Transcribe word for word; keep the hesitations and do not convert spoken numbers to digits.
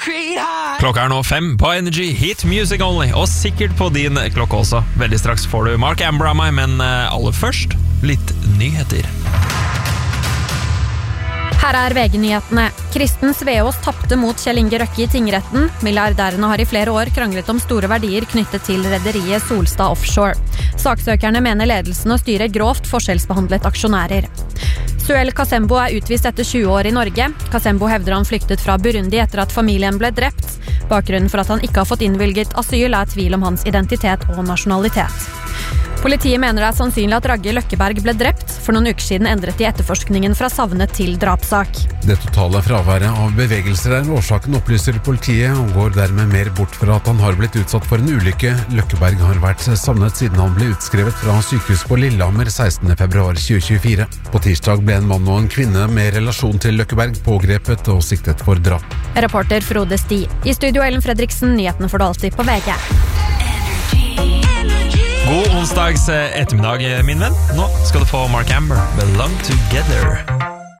Klokka er nå fem på Energy, hit music only, og sikkert på din klokke også. Veldig straks får du Mark Amber av meg, men aller først, litt nyheter. Her er V G-nyhetene. Kristen Sveås tappte mot Kjell Inge Røkke i tingretten. Milliardærene har i flere år kranglet om store verdier knyttet til rederiet Solstad Offshore. Saksøkerne mener ledelsen og styret grovt forskjellsbehandlet aksjonærer. Suel Kasembo er utvist etter tjue år i Norge. Kasembo hevder han flyktet fra Burundi etter at familien ble drept. Bakgrunnen for at han ikke har fått innvilget asyl er tvil om hans identitet og nasjonalitet. Politiet mener det er sannsynlig at Ragge Løkkeberg ble drept. For noen uker siden endret de etterforskningen fra savnet til drapssak. Det totale fraværet av bevegelser er årsaken, opplyser politiet, og går dermed mer bort fra at han har blitt utsatt for en ulykke. Løkkeberg har vært savnet siden han ble utskrevet fra sykehus på Lillehammer sekstende februar tjue tjuefire. På tirsdag ble en mann og en kvinne med relasjon til Løkkeberg pågrepet og siktet for drap. Reporter Frode Sti. I studio Ellen Fredriksen, nyhetene får du alltid på V G. God onsdags ettermiddag, min venn. Nå skal du få Mark Amber, Belong Together.